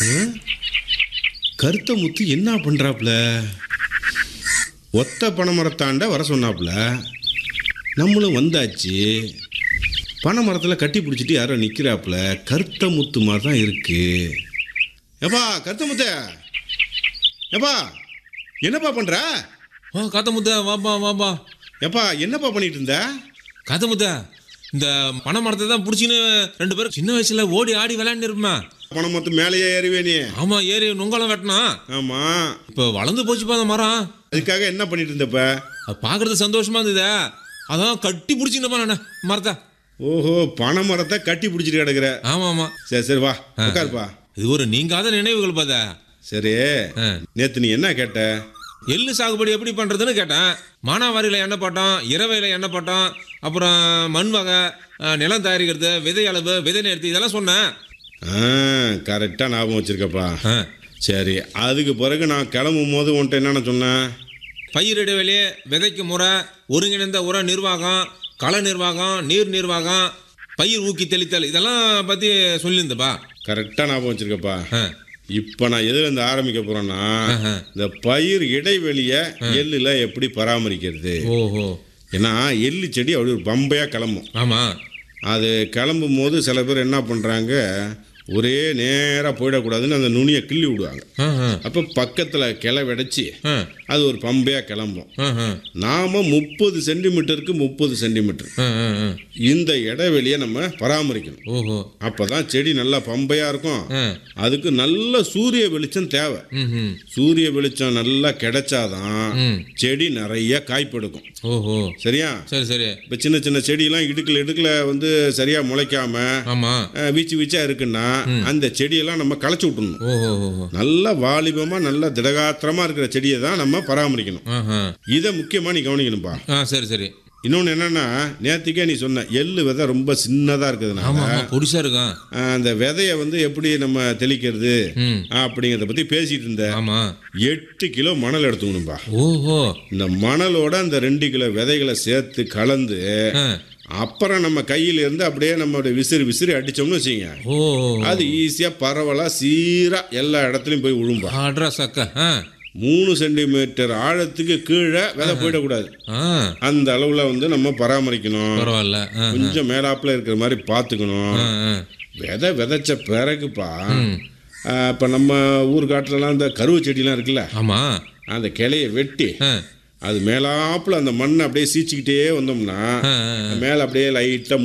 கருத்த முத்து என்ன பண்றாப்புல? ஒத்த பனைமரத்தாண்ட வர சொன்னாப்புல. நம்மளும் வந்தாச்சு. பனைமரத்தில் கட்டி பிடிச்சிட்டு யாரோ நிற்கிறாப்புல. கருத்த முத்து மாதிரி தான் இருக்கு. ஏப்பா கருத்த முத்த, ஏப்பா என்னப்பா பண்ற? காத்த முத்த, வாப்பா வாப்பா. ஏப்பா என்னப்பா பண்ணிட்டு இருந்த? காத்த முத்த, இந்த பனை மரத்தை தான் பிடிச்சின்னு 2 பேரும் சின்ன வயசுல ஓடி ஆடி விளையாண்டு இருப்பேன். பனை மரத்து மேலேயே ஏறுவே நீ? ஆமா, ஏறி நுங்காலம் வெட்டினா. ஆமா. இப்போ வளர்ந்து போச்சுப்பா அந்த மரம். அதுக்காக என்ன பண்ணிட்டு இருந்தப்ப? அது பார்க்கறது சந்தோஷமா இருந்தது. அதான் கட்டி பிடிச்சிருந்தப்பா நான் மரத்தை. ஓஹோ, பனை மரத்தை கட்டி பிடிச்சிட்டு கிடக்குற? ஆமா ஆமா. சரி சரி, வா உட்காருப்பா. இது ஒரு நீங்காத நினைவுகள் பாத. சரி, நேத்து நீ என்ன கேட்ட? எள்ளு சாகுபடி எப்படி பண்றதுன்னு கேட்டேன். மானாவாரியில் எண்ணெய் போட்டோம், இரவையில் எண்ணெய் போட்டோம், அப்புறம் மண் வகை, நிலம் தயாரிக்கிறது, விதை அளவு, விதை நேர்த்தி, இதெல்லாம் சொன்னேன். கரெக்டாக ஞாபகம் வச்சிருக்கப்பா. சரி, அதுக்கு பிறகு நான் கிளம்பும் போது உன்ட்ட என்னென்ன சொன்னேன்? பயிர் இடைவெளி, விதைக்கு முறை, ஒருங்கிணைந்த உர நிர்வாகம், கள நிர்வாகம், நீர் நிர்வாகம், பயிர் ஊக்கி தெளித்தல், இதெல்லாம் பற்றி சொல்லியிருந்தப்பா. கரெக்டாக ஞாபகம் வச்சிருக்கப்பா. இப்போ நான் எதுல இருந்து ஆரம்பிக்க போறேன்னா, இந்த பயிர் இடைவெளியை எள்ளுல எப்படி பராமரிக்கிறது. ஓஹோ. ஏன்னா எள்ளு செடி அப்படி ஒரு பம்பையா கிளம்பும். ஆமா. அது கிளம்பும் போது சில பேர் என்ன பண்றாங்க, ஒரே நேராக போயிடக்கூடாதுன்னு அந்த நுனியை கிள்ளி விடுவாங்க. அப்போ பக்கத்தில் கிளை விடைச்சி அது ஒரு பம்பையாக கிளம்பும். நாம 30 சென்டிமீட்டருக்கு 30 சென்டிமீட்டர் இந்த இடைவெளியை நம்ம பராமரிக்கணும். ஓஹோ. அப்பதான் செடி நல்லா பம்பையா இருக்கும். அதுக்கு நல்ல சூரிய வெளிச்சம் தேவை. சூரிய வெளிச்சம் நல்லா கிடைச்சாதான் செடி நிறைய காய்ப்பெடுக்கும். ஓஹோ. சரியா? சரி சரி. இப்போ சின்ன சின்ன செடியெல்லாம் இடுக்கல வந்து சரியா முளைக்காம வீச்சு வீச்சா இருக்குன்னா அந்த செடியெல்லாம் நம்ம களைச்சு விட்டுணும். நல்ல வாலிபமா நல்ல திடகாத்திரமா இருக்கிற செடியை தான் நம்ம பராமரிக்கணும். இதை முக்கியமா நீ கவனிக்கணும்பா. சரி சரி. இன்னொன்று என்னன்னா, நேற்றுக்கே நீ சொன்ன எள்ளு விதை ரொம்ப சின்னதாக இருக்குதுனால பொடிசா இருக்கும். அந்த விதையை வந்து எப்படி நம்ம தெளிக்கிறது அப்படிங்கிறத பற்றி பேசிட்டு இருந்த. 8 கிலோ மணல் எடுத்துக்கணும்பா. ஓஹோ. இந்த மணலோட அந்த 2 கிலோ விதைகளை சேர்த்து கலந்து அப்புறம் நம்ம கையில இருந்து அப்படியே நம்மளுடைய விசிறி அடிச்சோம்னு வச்சுங்க, அது ஈஸியா பரவலா சீரா எல்லா இடத்துலயும் போய் விழும்பா. 3 சென்டிமீட்டர் ஆழத்துக்கு கீழே விதை போயிடக்கூடாது. அந்த அளவுல வந்து நம்ம பராமரிக்கணும். கொஞ்சம் மேலாப்புல இருக்கிற மாதிரி பார்த்துக்கணும். விதை விதைச்ச பிறகுப்பா, இப்போ நம்ம ஊர் காட்டுலலாம் இந்த கருவு செடிலாம் இருக்குல்ல, அந்த கிளையை வெட்டி அது மேலாப்புல அந்த மண்ணை அப்படியே சீச்சிக்கிட்டே வந்தோம்னா மேலே அப்படியே லைட்டாக